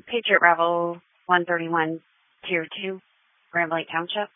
Patriot Rebel 131, Tier 2, Grand Lake Township.